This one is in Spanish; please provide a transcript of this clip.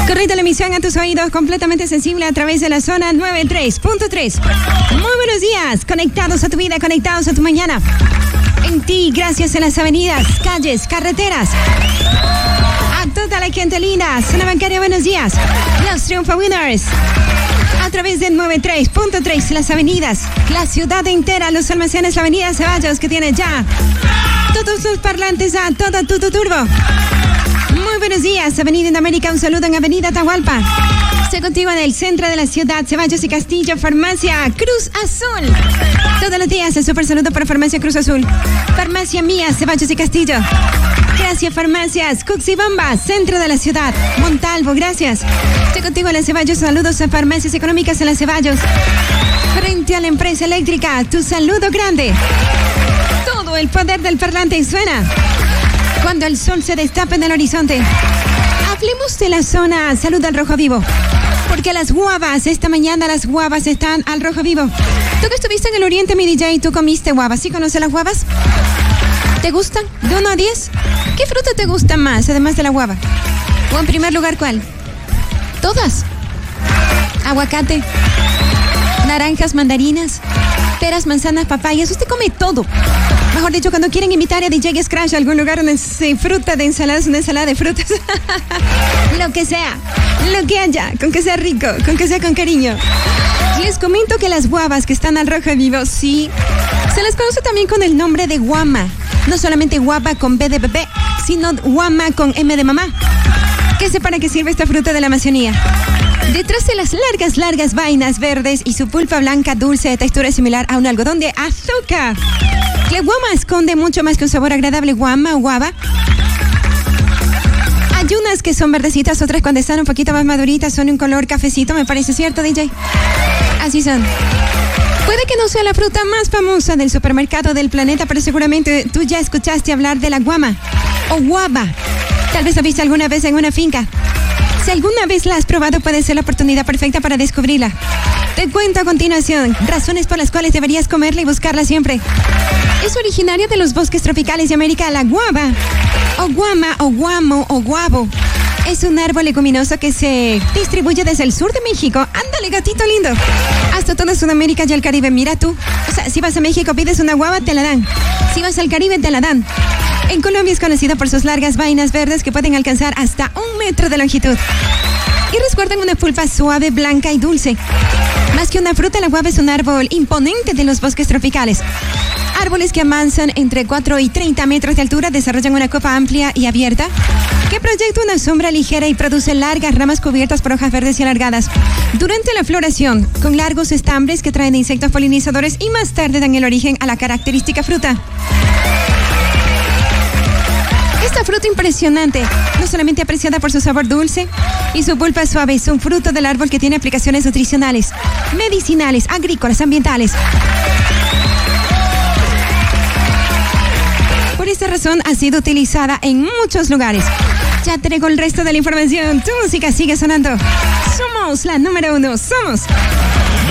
Correcta la emisión a tus oídos, completamente sensible a través de la zona 93.3. Muy buenos días, conectados a tu vida, conectados a tu mañana. En ti, gracias a las avenidas, calles, carreteras. A toda la gente linda, zona bancaria, buenos días. Los Triunfa Winners. A través del 93.3, las avenidas, la ciudad entera, los almacenes, la avenida Ceballos, que tiene ya todos sus parlantes a todo tu turbo. Muy buenos días, Avenida Indoamérica, un saludo en Avenida Atahualpa. Estoy contigo en el centro de la ciudad, Ceballos y Castillo, Farmacia Cruz Azul. Todos los días el súper saludo para Farmacia Cruz Azul. Farmacia Mía, Ceballos y Castillo. Gracias, Farmacias Cuxibamba, centro de la ciudad. Montalvo, gracias. Estoy contigo en la Ceballos, saludos a Farmacias Económicas en la Ceballos. Frente a la empresa eléctrica, tu saludo grande. Todo el poder del parlante suena cuando el sol se destapa en el horizonte. Hablemos de la zona Salud al Rojo Vivo, porque las guavas, esta mañana las guavas están al rojo vivo. Tú que estuviste en el oriente, mi DJ, tú comiste guavas. ¿Sí conoces las guavas? ¿Te gustan? ¿De 1 a 10? ¿Qué fruta te gusta más, además de la guava? ¿O en primer lugar cuál? ¿Todas? Aguacate, naranjas, mandarinas, peras, manzanas, papayas. Usted come todo. Mejor dicho, cuando quieren invitar a DJ Scratch a algún lugar donde se fruta de ensaladas, una ensalada de frutas. Lo que sea, lo que haya, con que sea rico, con que sea con cariño. Les comento que las guavas que están al rojo vivo, sí, se les conoce también con el nombre de guama. No solamente guava con B de bebé, sino guama con M de mamá. ¿Qué sé para qué sirve esta fruta de la Amazonía? Detrás de las largas vainas verdes y su pulpa blanca dulce de textura similar a un algodón de azúcar. La guama esconde mucho más que un sabor agradable, guama o guava. Hay unas que son verdecitas, otras cuando están un poquito más maduritas son un color cafecito, me parece, ¿cierto, DJ? Así son. Puede que no sea la fruta más famosa del supermercado del planeta, pero seguramente tú ya escuchaste hablar de la guama o guava. Tal vez la viste alguna vez en una finca. Si alguna vez la has probado, puede ser la oportunidad perfecta para descubrirla. Te cuento a continuación razones por las cuales deberías comerla y buscarla siempre. Es originaria de los bosques tropicales de América. La guava, o guama, o guamo, o guavo, es un árbol leguminoso que se distribuye desde el sur de México. Ándale, gatito lindo. Hasta toda Sudamérica y el Caribe. Mira tú. O sea, si vas a México, pides una guava, te la dan. Si vas al Caribe, te la dan. En Colombia es conocido por sus largas vainas verdes que pueden alcanzar hasta 1 metro de longitud. Y resguardan una pulpa suave, blanca y dulce. Más que una fruta, la guava es un árbol imponente de los bosques tropicales. Árboles que avanzan entre 4 y 30 metros de altura desarrollan una copa amplia y abierta que proyecta una sombra ligera y produce largas ramas cubiertas por hojas verdes y alargadas. Durante la floración, con largos estambres que traen insectos polinizadores y más tarde dan el origen a la característica fruta. Esta fruta impresionante, no solamente apreciada por su sabor dulce y su pulpa suave, es un fruto del árbol que tiene aplicaciones nutricionales, medicinales, agrícolas, ambientales. Por esta razón ha sido utilizada en muchos lugares. Ya traigo el resto de la información. Tu música sigue sonando. Somos la número 1. Somos